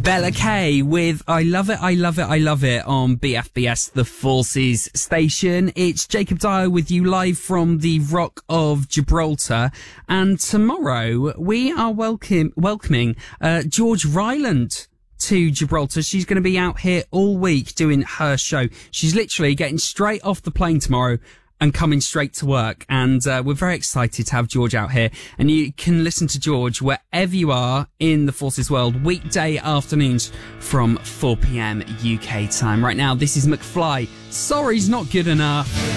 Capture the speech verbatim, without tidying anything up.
Bella K with I Love It, I Love It, I Love It on B F B S, the Forces station. It's Jacob Dyer with you live from the Rock of Gibraltar. And tomorrow we are welcome, welcoming uh, George Ryland to Gibraltar. She's going to be out here all week doing her show. She's literally getting straight off the plane tomorrow and coming straight to work. And uh, we're very excited to have George out here. And you can listen to George wherever you are in the Forces world, weekday afternoons from four p.m. U K time. Right now, this is McFly. Sorry's not good enough.